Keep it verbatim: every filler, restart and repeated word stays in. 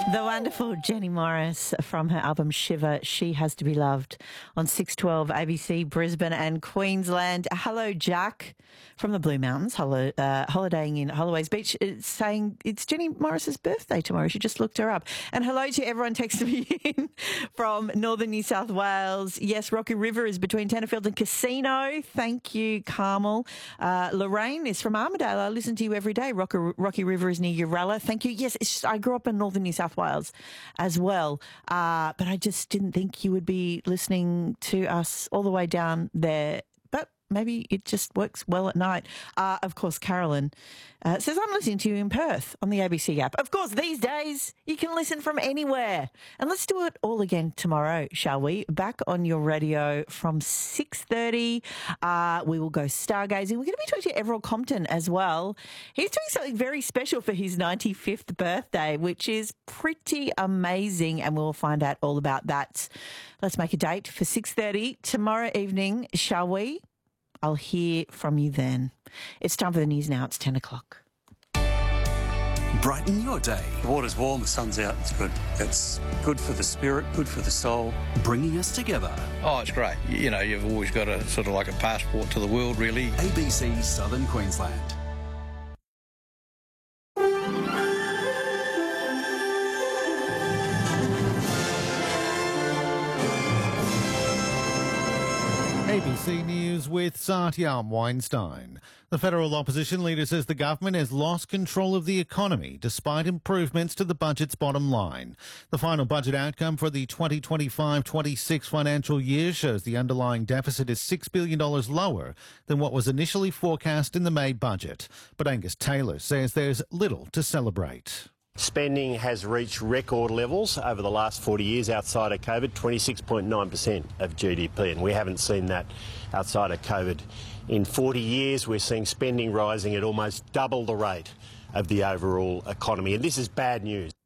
The wonderful Jenny Morris from her album Shiver, She Has to Be Loved on six twelve A B C Brisbane and Queensland. Hello, Jack from the Blue Mountains, hello, uh, holidaying in Holloway's Beach, it's saying it's Jenny Morris's birthday tomorrow. She just looked her up. And hello to everyone texting me in from northern New South Wales. Yes, Rocky River is between Tenterfield and Casino. Thank you, Carmel. Uh, Lorraine is from Armidale. I listen to you every day. Rocky, Rocky River is near Uralla. Thank you. Yes, it's just, I grew up in northern New South Wales as well, uh, but I just didn't think you would be listening to us all the way down there. But maybe it just works well at night. Uh, of course, Carolyn uh, says, I'm listening to you in Perth on the A B C app. Of course, these days you can listen from anywhere. And let's do it all again tomorrow, shall we? Back on your radio from six thirty. Uh, we will go stargazing. We're going to be talking to Everald Compton as well. He's doing something very special for his ninety-fifth birthday, which is pretty amazing, and we'll find out all about that. Let's make a date for six thirty tomorrow evening, shall we? I'll hear from you then. It's time for the news now. It's ten o'clock. Brighten your day. The water's warm, the sun's out, it's good. It's good for the spirit, good for the soul. Bringing us together. Oh, it's great. You know, you've always got a sort of like a passport to the world, really. A B C Southern Queensland. A B C News with Satyam Weinstein. The federal opposition leader says the government has lost control of the economy despite improvements to the budget's bottom line. The final budget outcome for the twenty twenty-five twenty-six financial year shows the underlying deficit is six billion dollars lower than what was initially forecast in the May budget. But Angus Taylor says there's little to celebrate. Spending has reached record levels over the last forty years outside of COVID, twenty-six point nine percent of G D P, and we haven't seen that outside of COVID in forty years. We're seeing spending rising at almost double the rate of the overall economy, and this is bad news.